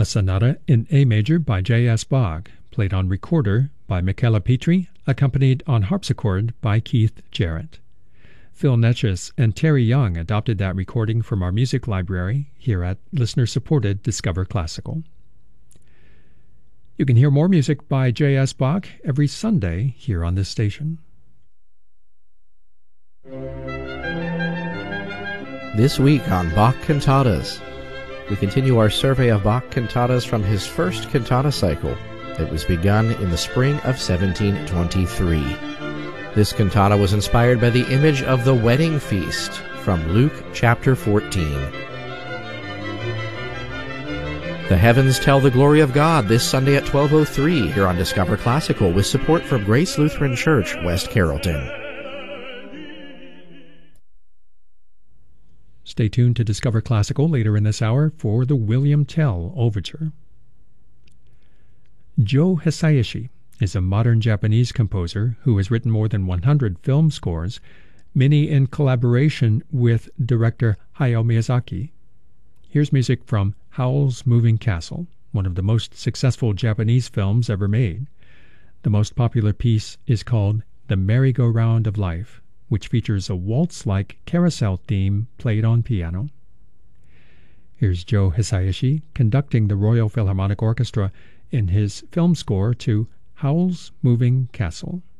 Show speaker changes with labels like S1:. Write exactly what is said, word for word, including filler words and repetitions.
S1: a sonata in A major by J S. Bach, played on recorder by Michela Petri, accompanied on harpsichord by Keith Jarrett. Phil Netchess and Terry Young adopted that recording from our music library here at listener-supported Discover Classical. You can hear more music by J S. Bach every Sunday here on this station.
S2: This week on Bach Cantatas, we continue our survey of Bach cantatas from his first cantata cycle that was begun in the spring of seventeen twenty-three. This cantata was inspired by the image of the wedding feast from Luke chapter fourteen. The Heavens Tell the Glory of God this Sunday at twelve oh three here on Discover Classical with support from Grace Lutheran Church, West Carrollton.
S1: Stay tuned to Discover Classical later in this hour for the William Tell Overture. Joe Hisaishi is a modern Japanese composer who has written more than one hundred film scores, many in collaboration with director Hayao Miyazaki. Here's music from Howl's Moving Castle, one of the most successful Japanese films ever made. The most popular piece is called The Merry-Go-Round of Life, which features a waltz-like carousel theme played on piano. Here's Joe Hisaishi conducting the Royal Philharmonic Orchestra in his film score to Howl's Moving Castle.